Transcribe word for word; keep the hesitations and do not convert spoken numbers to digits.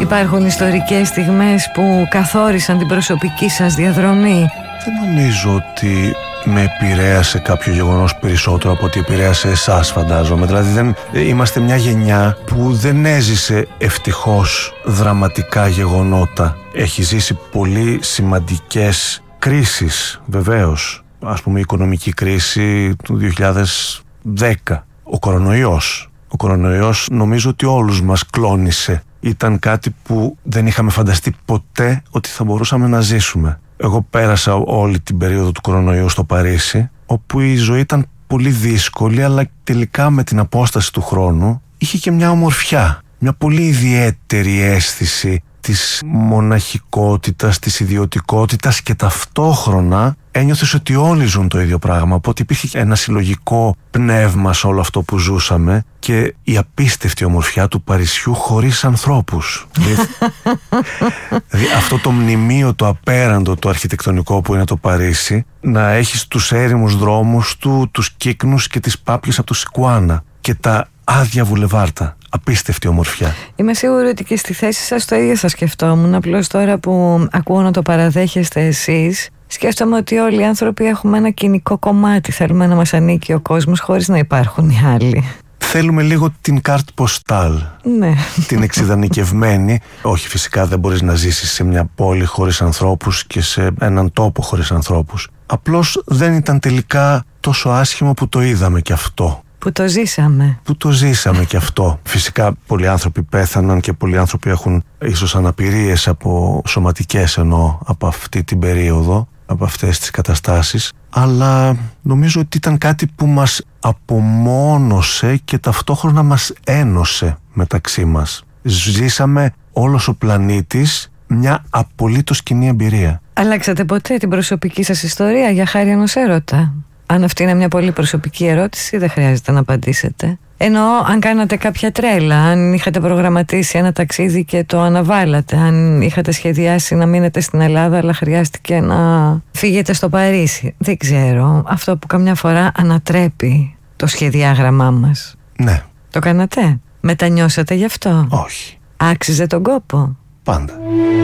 υπάρχουν ιστορικές στιγμές που καθόρισαν την προσωπική σας διαδρομή? Δεν νομίζω ότι με επηρέασε κάποιο γεγονός περισσότερο από ότι επηρέασε εσάς, φαντάζομαι. Δηλαδή δεν, είμαστε μια γενιά που δεν έζησε ευτυχώς δραματικά γεγονότα. Έχει ζήσει πολύ σημαντικές κρίσεις, βεβαίως. Ας πούμε η οικονομική κρίση του δύο χιλιάδες δέκα, ο κορονοϊός. Ο κορονοϊός νομίζω ότι όλους μας κλώνησε. Ήταν κάτι που δεν είχαμε φανταστεί ποτέ ότι θα μπορούσαμε να ζήσουμε. Εγώ πέρασα όλη την περίοδο του κορονοϊού στο Παρίσι, όπου η ζωή ήταν πολύ δύσκολη, αλλά τελικά με την απόσταση του χρόνου είχε και μια ομορφιά, μια πολύ ιδιαίτερη αίσθηση της μοναχικότητας, της ιδιωτικότητας, και ταυτόχρονα ένιωθες ότι όλοι ζουν το ίδιο πράγμα, οπότε υπήρχε ένα συλλογικό πνεύμα σε όλο αυτό που ζούσαμε και η απίστευτη ομορφιά του Παρισιού χωρίς ανθρώπους. Δηλαδή αυτό το μνημείο, το απέραντο, το αρχιτεκτονικό που είναι το Παρίσι, να έχεις τους έρημους δρόμους του, τους κύκνους και τις πάπλες από το Σικουάνα και τα άδεια βουλεβάρτα. Απίστευτη ομορφιά. Είμαι σίγουρη ότι και στη θέση σας το ίδιο θα σκεφτόμουν. Απλώς τώρα που ακούω να το παραδέχεστε εσείς, σκέφτομαι ότι όλοι οι άνθρωποι έχουμε ένα κοινικό κομμάτι. Θέλουμε να μας ανήκει ο κόσμος χωρίς να υπάρχουν οι άλλοι. Θέλουμε λίγο την κάρτ ποστάλ. Ναι. Την εξειδανικευμένη. Όχι, φυσικά δεν μπορείς να ζήσεις σε μια πόλη χωρίς ανθρώπους και σε έναν τόπο χωρίς ανθρώπους. Απλώς δεν ήταν τελικά τόσο άσχημο που το είδαμε κι αυτό. Που το ζήσαμε. Που το ζήσαμε κι αυτό. Φυσικά πολλοί άνθρωποι πέθαναν και πολλοί άνθρωποι έχουν ίσως αναπηρίες, από σωματικές εννοώ, από αυτή την περίοδο, από αυτές τις καταστάσεις. Αλλά νομίζω ότι ήταν κάτι που μας απομόνωσε και ταυτόχρονα μας ένωσε μεταξύ μας. Ζήσαμε όλος ο πλανήτης μια απολύτως κοινή εμπειρία. Αλλάξατε ποτέ την προσωπική σας ιστορία για χάρη ενός έρωτα? Αν αυτή είναι μια πολύ προσωπική ερώτηση, δεν χρειάζεται να απαντήσετε. Εννοώ αν κάνατε κάποια τρέλα, αν είχατε προγραμματίσει ένα ταξίδι και το αναβάλατε, αν είχατε σχεδιάσει να μείνετε στην Ελλάδα αλλά χρειάστηκε να φύγετε στο Παρίσι. Δεν ξέρω, αυτό που καμιά φορά ανατρέπει το σχεδιάγραμμά μας. Ναι. Το κάνατε? Μετανιώσατε γι' αυτό? Όχι. Άξιζε τον κόπο? Πάντα.